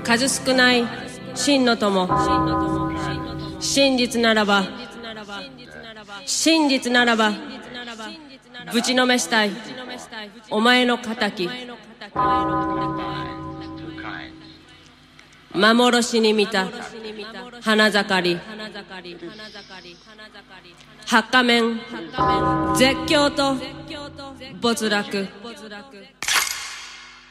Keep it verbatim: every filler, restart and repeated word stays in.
数少ない真の友。真実ならば真実ならばぶちのめしたいお前の仇。幻に見た花盛り、八仮面絶叫と没落。